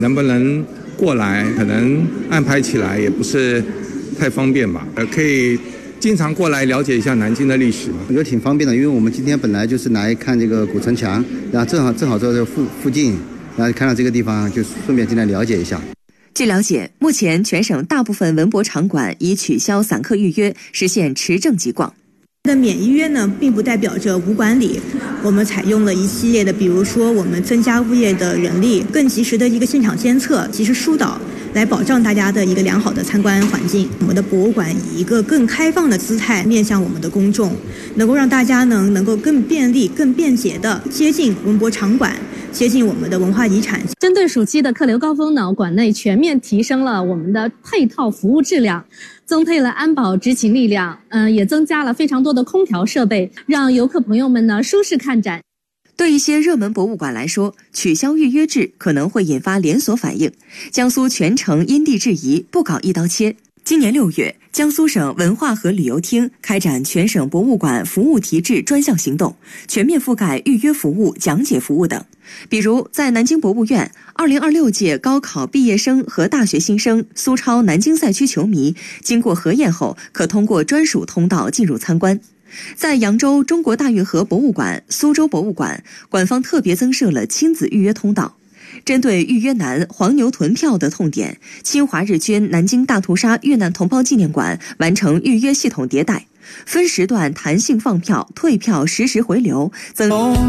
能不能过来，可能安排起来也不是太方便吧。可以经常过来了解一下南京的历史嘛。 我觉得挺方便的，因为我们今天本来就是来看这个古城墙，然后正好在这附近，然后看到这个地方，就顺便进来了解一下。 据了解，目前全省大部分文博场馆已取消散客预约，实现持证即逛。 那免预约呢，并不代表着无管理。我们采用了一系列的，比如说我们增加物业的人力，更及时的一个现场监测、及时疏导，来保障大家的一个良好的参观环境。我们的博物馆以一个更开放的姿态面向我们的公众，能够让大家能够更便利、更便捷的接近文博场馆，接近我们的文化遗产。 针对暑期的客流高峰呢，馆内全面提升了我们的配套服务质量，增配了安保执勤力量，也增加了非常多的空调设备，让游客朋友们呢舒适看展。 对一些热门博物馆来说，取消预约制可能会引发连锁反应。江苏全城因地制宜，不搞一刀切。今年6月，江苏省文化和旅游厅开展全省博物馆服务提质专项行动，全面覆盖预约服务、讲解服务等。比如，在南京博物院，2026届高考毕业生和大学新生、苏超南京赛区球迷经过核验后，可通过专属通道进入参观。在扬州中国大运河博物馆、苏州博物馆，馆方特别增设了亲子预约通道。针对预约难、黄牛囤票的痛点，侵华日军南京大屠杀越难同胞纪念馆完成预约系统迭代，分时段弹性放票、退票实时回流，增